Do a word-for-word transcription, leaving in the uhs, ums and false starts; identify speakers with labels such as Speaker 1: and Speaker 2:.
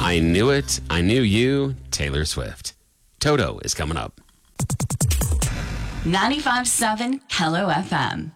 Speaker 1: I Knew It, I Knew You, Taylor Swift. Toto is coming up.
Speaker 2: ninety-five point seven Hello F M.